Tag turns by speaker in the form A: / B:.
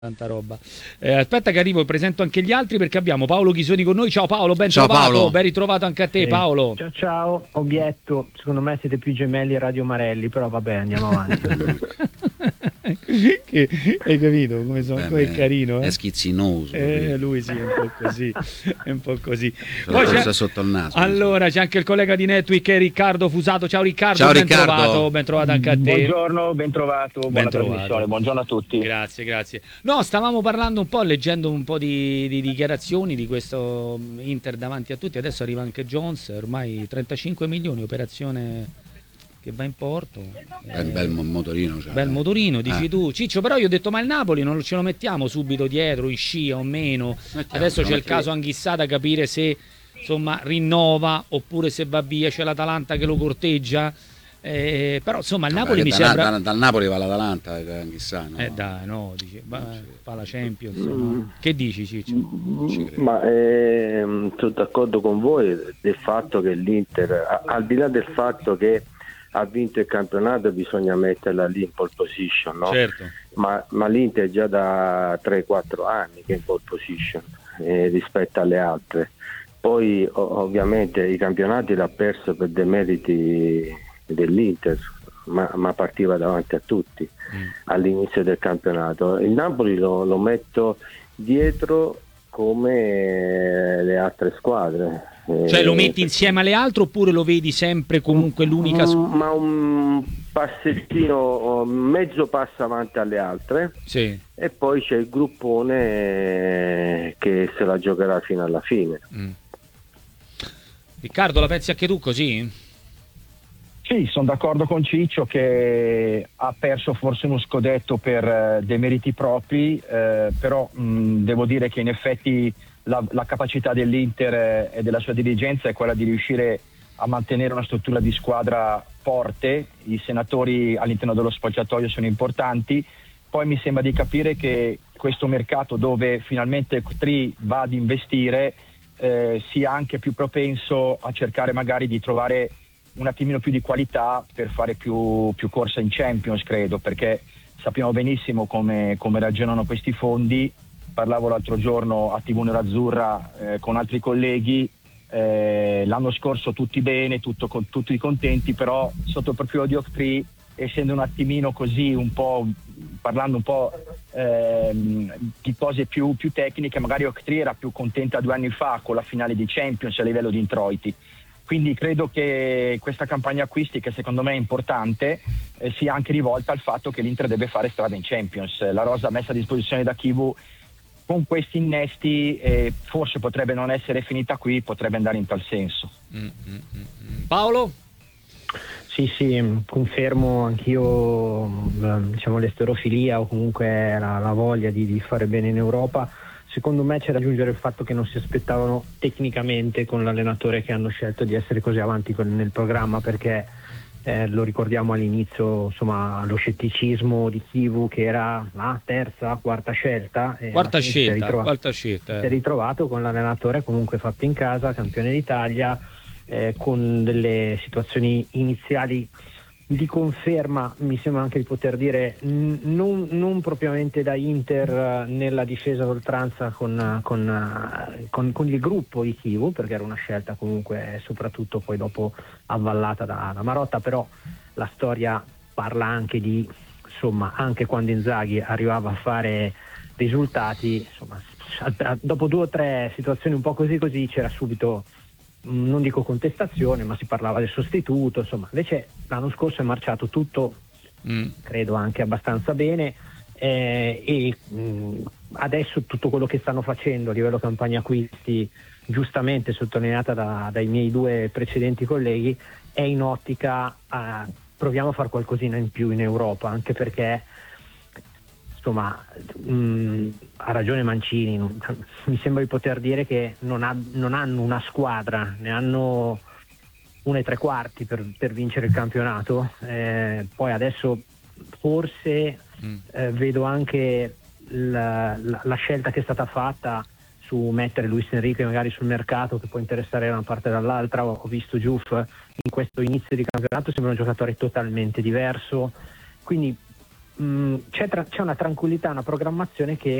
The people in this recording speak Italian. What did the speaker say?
A: Tanta roba. Aspetta che arrivo e presento anche gli altri perché abbiamo Paolo Chisoni con noi. Ciao Paolo, ben
B: Ciao
A: trovato,
B: Paolo.
A: ben ritrovato anche a te Paolo.
C: Ciao, obietto, secondo me siete più gemelli Radio Marelli, però vabbè, andiamo avanti.
A: Hai capito come è carino?
B: È schizzinoso.
A: Lui sì, è un po' così. È un po' così.
B: Poi c'è sotto il naso.
A: Allora c'è anche il collega di Netweek, Riccardo Fusato. Ciao Riccardo,
B: ciao,
A: ben
B: Riccardo.
A: trovato, ben trovato anche a te.
C: Buongiorno, ben trovato, buona trasmissione, buongiorno a tutti.
A: Grazie. No, stavamo parlando un po', leggendo un po' di dichiarazioni di questo Inter davanti a tutti. Adesso arriva anche Jones, ormai 35 milioni, operazione che va in porto.
B: Bel motorino. Cioè.
A: Bel motorino, dici tu. Ciccio, però io ho detto, ma il Napoli non ce lo mettiamo subito dietro, in scia o meno? Adesso c'è il caso Anghissà da capire se insomma rinnova oppure se va via, c'è l'Atalanta che lo corteggia. Però insomma il Napoli mi sembra
B: dal Napoli va l'Atalanta, Anghissà, no?
A: dai, no, dici, fa la Champions, che dici Ciccio?
D: Ma sono d'accordo con voi del fatto che l'Inter, al di là del fatto che ha vinto il campionato, bisogna metterla lì in pole position, no?
A: Certo.
D: Ma l'Inter è già da 3-4 anni che è in pole position rispetto alle altre. Poi ovviamente i campionati l'ha perso per demeriti dell'Inter, ma partiva davanti a tutti all'inizio del campionato. Il Napoli lo metto dietro come le altre squadre.
A: Cioè lo metti insieme alle altre oppure lo vedi sempre comunque l'unica
D: ma un passettino, mezzo passo avanti alle altre,
A: sì.
D: E poi c'è il gruppone che se la giocherà fino alla fine.
A: Riccardo, la pensi anche tu così?
C: Sì, sono d'accordo con Ciccio che ha perso forse uno scudetto per demeriti propri, però devo dire che in effetti la capacità dell'Inter e della sua dirigenza è quella di riuscire a mantenere una struttura di squadra forte. I senatori all'interno dello spogliatoio sono importanti. Poi mi sembra di capire che questo mercato dove finalmente Tri va ad investire sia anche più propenso a cercare magari di trovare un attimino più di qualità per fare più corsa in Champions, credo, perché sappiamo benissimo come ragionano questi fondi. Parlavo l'altro giorno a TV Nerazzurra con altri colleghi, l'anno scorso tutti bene, tutti contenti, però sotto il profilo di Oak-Tree, essendo un attimino così, un po' parlando un po' di cose più tecniche, magari Oak-Tree era più contenta 2 anni fa con la finale di Champions a livello di introiti. Quindi credo che questa campagna acquisti, che secondo me è importante, sia anche rivolta al fatto che l'Inter deve fare strada in Champions. La rosa messa a disposizione da Kivu con questi innesti forse potrebbe non essere finita qui, potrebbe andare in tal senso.
A: Paolo?
C: Sì, confermo anch'io diciamo l'esterofilia o comunque la voglia di fare bene in Europa. Secondo me c'è da aggiungere il fatto che non si aspettavano tecnicamente con l'allenatore che hanno scelto di essere così avanti nel programma, perché lo ricordiamo all'inizio, insomma, lo scetticismo di Kivu che era la terza, quarta scelta.
A: Quarta scelta.
C: Si è ritrovato con l'allenatore comunque fatto in casa, campione d'Italia, con delle situazioni iniziali di conferma, mi sembra anche di poter dire, non propriamente da Inter nella difesa d'oltranza con il gruppo di Kivu, perché era una scelta comunque soprattutto poi dopo avvallata da Marotta, però la storia parla anche di, insomma, anche quando Inzaghi arrivava a fare risultati, insomma, dopo 2 o 3 situazioni un po' così c'era subito, non dico contestazione, ma si parlava del sostituto, insomma. Invece l'anno scorso è marciato tutto, credo anche abbastanza bene, e adesso tutto quello che stanno facendo a livello campagna acquisti, giustamente sottolineata dai miei 2 precedenti colleghi, è in ottica proviamo a fare qualcosina in più in Europa, anche perché insomma ha ragione Mancini, mi sembra di poter dire che non hanno una squadra, ne hanno 1 3/4 per vincere il campionato, poi adesso forse vedo anche la scelta che è stata fatta su mettere Luis Enrique magari sul mercato, che può interessare da una parte e dall'altra. Ho visto Giuff in questo inizio di campionato, sembra un giocatore totalmente diverso, quindi c'è una tranquillità, una programmazione che